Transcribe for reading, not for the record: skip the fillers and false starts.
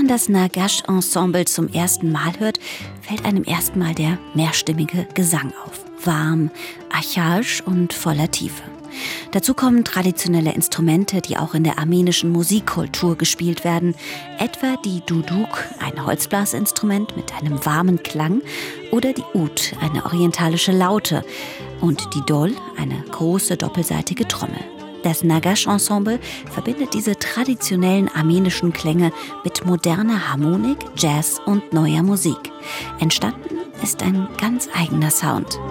man das Nagash-Ensemble zum ersten Mal hört, fällt einem erstmal der mehrstimmige Gesang auf. Warm, archaisch und voller Tiefe. Dazu kommen traditionelle Instrumente, die auch in der armenischen Musikkultur gespielt werden, etwa die Duduk, ein Holzblasinstrument mit einem warmen Klang, oder die Ud, eine orientalische Laute, und die Dol, eine große doppelseitige Trommel. Das Nagash-Ensemble verbindet diese traditionellen armenischen Klänge mit moderner Harmonik, Jazz und neuer Musik. Entstanden ist ein ganz eigener Sound.